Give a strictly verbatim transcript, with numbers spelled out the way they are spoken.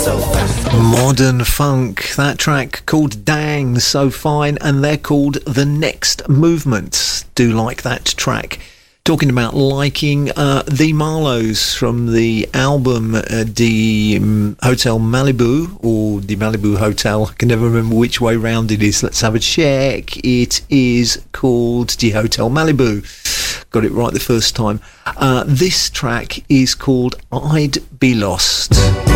so fine. Modern funk, that track called Dang So Fine, and they're called The Next Movement. Do like that track. Talking about liking uh, the Marlows from the album uh, The um, Hotel Malibu, or The Malibu Hotel. I can never remember which way round it is. Let's have a check. It is called The Hotel Malibu. Got it right the first time. Uh, this track is called I'd Be Lost.